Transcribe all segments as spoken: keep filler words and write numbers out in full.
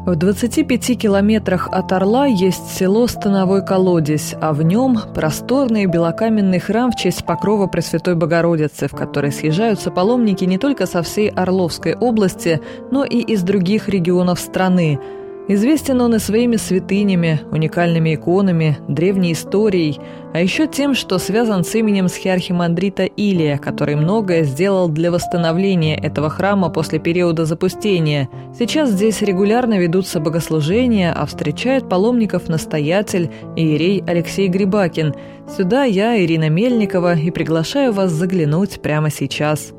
В двадцати пяти километрах от Орла есть село Становой Колодезь, а в нем просторный белокаменный храм в честь покрова Пресвятой Богородицы, в который съезжаются паломники не только со всей Орловской области, но и из других регионов страны. Известен он и своими святынями, уникальными иконами, древней историей, а еще тем, что связан с именем схиархимандрита Илия, который многое сделал для восстановления этого храма после периода запустения. Сейчас здесь регулярно ведутся богослужения, а встречает паломников настоятель иерей Алексей Грибакин. Сюда я, Ирина Мельникова, и приглашаю вас заглянуть прямо сейчас.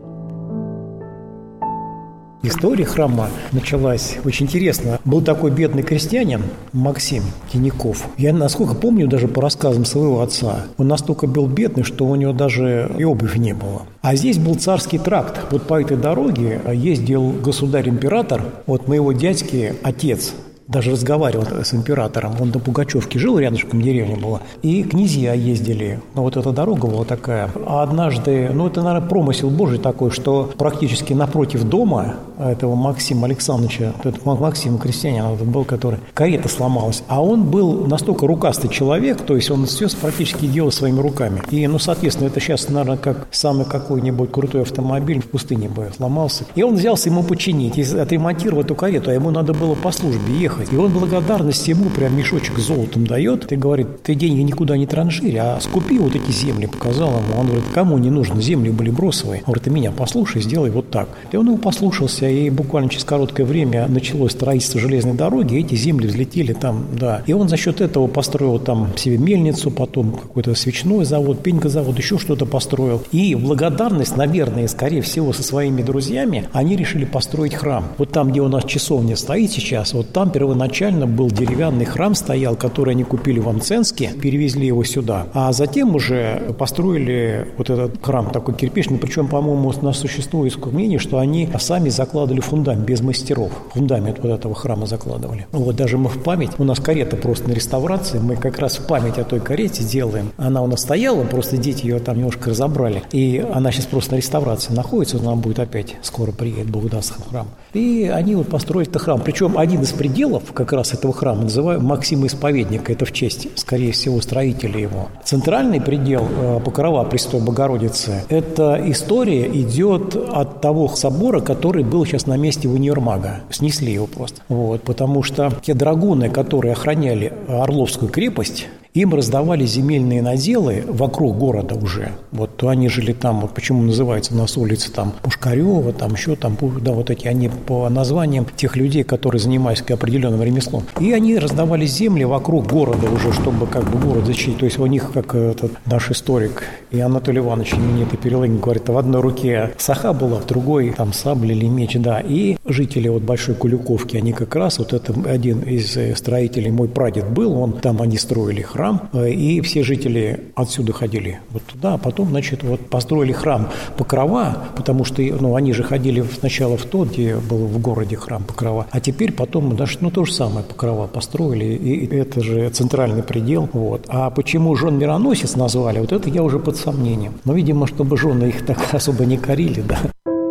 История храма началась очень интересно. Был такой бедный крестьянин Максим Тиняков. Я, насколько помню, даже по рассказам своего отца, он настолько был бедный, что у него даже и обуви не было. А здесь был царский тракт. Вот по этой дороге ездил государь-император, вот моего дядьки отец. Даже разговаривал с императором. Он до Пугачевки жил, рядышком деревня была. И князья ездили. Но вот эта дорога была такая. А однажды, ну это, наверное, промысел Божий такой, что практически напротив дома этого Максима Александровича, этот Максим крестьянин был, который, карета сломалась. А он был настолько рукастый человек, то есть он все практически делал своими руками. И, ну, соответственно, это сейчас, наверное, как самый какой-нибудь крутой автомобиль в пустыне бы сломался. И он взялся ему починить, отремонтировать эту карету, а ему надо было по службе ехать. И он благодарность ему прям мешочек с золотом дает. И говорит, ты деньги никуда не транжирь, а скупи вот эти земли. Показал ему. Он говорит, кому не нужно, земли были бросовые. Он говорит, ты меня послушай, сделай вот так. И он его послушался, и буквально через короткое время началось строительство железной дороги, и эти земли взлетели там, да. И он за счет этого построил там себе мельницу, потом какой-то свечной завод, пенькозавод, еще что-то построил. И в благодарность, наверное, скорее всего, со своими друзьями, они решили построить храм. Вот там, где у нас часовня стоит сейчас, вот там первоначально был деревянный храм стоял, который они купили в Амценске, перевезли его сюда. А затем уже построили вот этот храм такой кирпичный. Причем, по-моему, у нас существует мнение, что они сами закладывали фундамент без мастеров. Фундамент вот этого храма закладывали. Вот даже мы в память, у нас карета просто на реставрации, мы как раз в память о той карете делаем. Она у нас стояла, просто дети ее там немножко разобрали. И она сейчас просто на реставрации находится, она будет опять скоро приедет, Бог даст, храм. И они вот построили этот храм. Причем один из пределов как раз этого храма называют Максима Исповедника. Это в честь, скорее всего, строителя его. Центральный предел э, покрова Пресвятой Богородицы, эта история идет от того собора, который был сейчас на месте универмага. Снесли его просто. Вот, потому что те драгуны, которые охраняли Орловскую крепость, им раздавали земельные наделы вокруг города уже. Вот то они жили там, вот почему называется у нас улица там Пушкарева, там еще там, да, вот эти, они по названиям тех людей, которые занимались определенным ремеслом. И они раздавали земли вокруг города уже, чтобы как бы город защитить. То есть у них, как этот наш историк и Анатолий Иванович, именитый Перелыгин, говорит, в одной руке саха была, в другой там сабля или меч, да. И жители вот Большой Куликовки, они как раз, вот это один из строителей, мой прадед был, он там, они строили храм, и все жители отсюда ходили вот туда, а потом, значит, вот построили храм Покрова, потому что, ну, они же ходили сначала в тот, где был в городе храм Покрова, а теперь потом, даже, ну, то же самое Покрова построили, и это же центральный предел, вот. А почему жен-мироносец назвали, вот это я уже под сомнением. Но, видимо, чтобы жены их так особо не корили, да.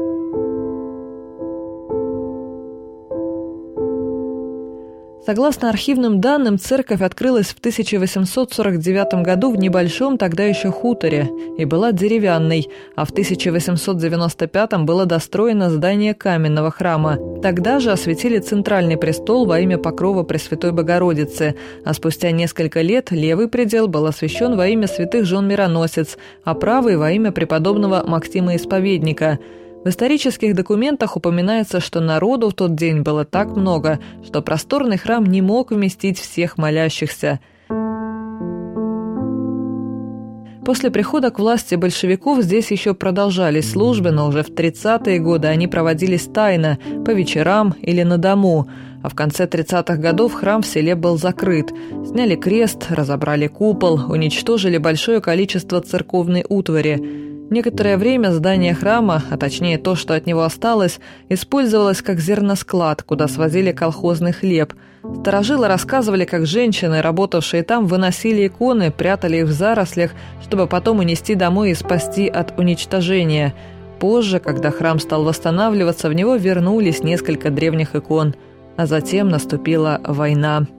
Согласно архивным данным, церковь открылась в тысяча восемьсот сорок девятом году в небольшом тогда еще хуторе и была деревянной, а в тысяча восемьсот девяносто пятом было достроено здание каменного храма. Тогда же осветили центральный престол во имя покрова Пресвятой Богородицы, а спустя несколько лет левый предел был освящен во имя святых жен-мироносец, а правый во имя преподобного Максима Исповедника. В исторических документах упоминается, что народу в тот день было так много, что просторный храм не мог вместить всех молящихся. После прихода к власти большевиков здесь еще продолжались службы, но уже в тридцатые годы они проводились тайно, по вечерам или на дому. А в конце тридцатых годов храм в селе был закрыт. Сняли крест, разобрали купол, уничтожили большое количество церковной утвари. Некоторое время здание храма, а точнее то, что от него осталось, использовалось как зерносклад, куда свозили колхозный хлеб. Старожилы рассказывали, как женщины, работавшие там, выносили иконы, прятали их в зарослях, чтобы потом унести домой и спасти от уничтожения. Позже, когда храм стал восстанавливаться, в него вернулись несколько древних икон. а затем наступила война.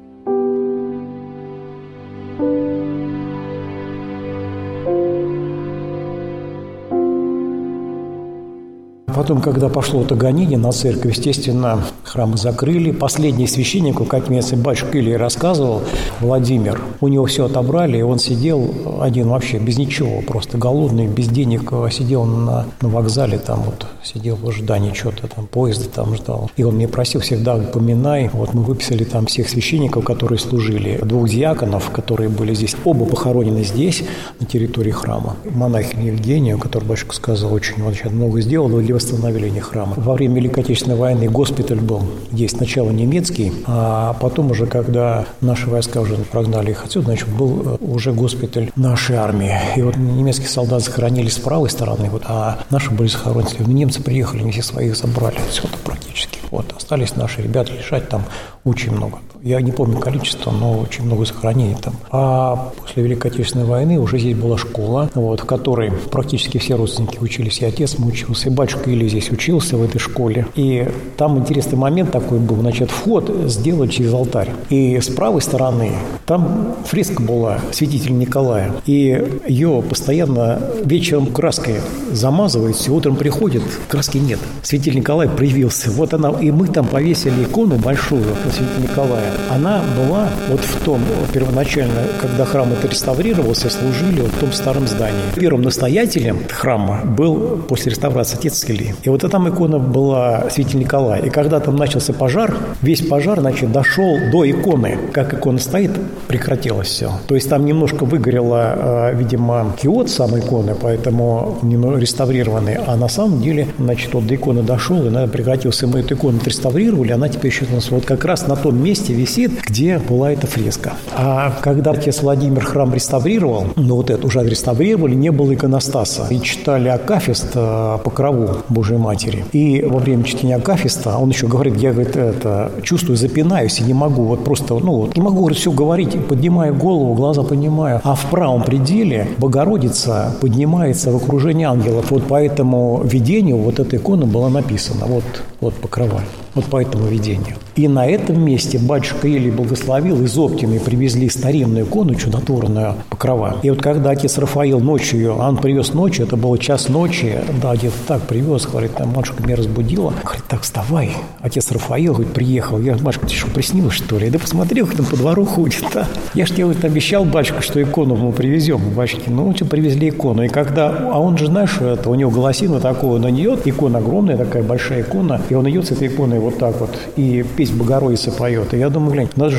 Потом, когда пошло это гонение на церковь, естественно, храмы закрыли. Последний священник, как мне батюшка Илья рассказывал, Владимир, у него все отобрали, и он сидел один вообще без ничего, просто голодный, без денег, сидел на, на вокзале, там вот сидел в ожидании чего-то, там поезда там ждал. И он мне просил всегда, упоминай, вот мы выписали там всех священников, которые служили, двух диаконов, которые были здесь, оба похоронены здесь, на территории храма. Монахиню Евгению, который батюшка сказал, очень он сейчас много сделал для восстановления храма. Во время Великой Отечественной войны госпиталь был здесь сначала немецкий, а потом уже, когда наши войска уже прогнали их отсюда, значит, был уже госпиталь нашей армии. И вот немецкие солдаты захоронились с правой стороны, вот, а наши были захоронены. Немцы приехали, не все своих забрали, все это практически. Вот, остались наши ребята лежать там очень много. Я не помню количество, но очень много захоронений там. А после Великой Отечественной войны уже здесь была школа, вот, в которой практически все родственники учились. И отец мой учился, и батюшка Илья здесь учился в этой школе. И там интересный момент такой был. Значит, вход сделан через алтарь. И с правой стороны там фреска была святителя Николая. И ее постоянно вечером краской замазывается, и утром приходит, краски нет. Святитель Николай проявился. Вот она, и мы там повесили икону большую святителя Николая. Она была вот в том, первоначально, когда храм это реставрировался, служили вот в том старом здании. Первым настоятелем храма был после реставрации отец Илья. И вот там икона была святитель Николай. И когда там начался пожар, весь пожар, значит, дошел до иконы. Как икона стоит, прекратилось все. То есть там немножко выгорело, видимо, киот самой иконы, поэтому реставрированный. А на самом деле, значит, вот до иконы дошел, и, наверное, прекратился. Мы эту икону реставрировали, она теперь еще у нас вот как раз на том месте висит, где была эта фреска. А когда отец Владимир храм реставрировал, ну вот это уже отреставрировали, не было иконостаса. И читали акафист, покрову Божией Матери. И во время чтения акафиста он еще говорит, я, говорит, это, чувствую, запинаюсь и не могу, вот просто, ну вот, не могу, говорит, все говорить, поднимаю голову, глаза поднимаю. А в правом пределе Богородица поднимается в окружении ангелов. Вот по этому видению вот эта икона была написана, вот, вот покрова. Вот по этому видению. И на этом месте батюшка Илья благословил, из Оптины привезли старинную икону, чудотворную покрова. И вот когда отец Рафаил ночью, а он привез ночью, это был час ночи, да, где-то так привез, говорит, там матушка меня разбудила, говорит, так, вставай. Отец Рафаил, говорит, приехал. Я, батюшка, ты что, приснилось, что ли? Да посмотрел, как там по двору ходит, а? Я ж тебе, говорит, обещал, батюшка, что икону мы привезем. Батюшки, ну, что, привезли икону. И когда, а он же, знаешь, это, у него голосина такого, на нее икона огромная, такая большая икона, и он идет с этой иконой вот так вот, и песнь Богородицы поет. И я думаю, глянь, надо же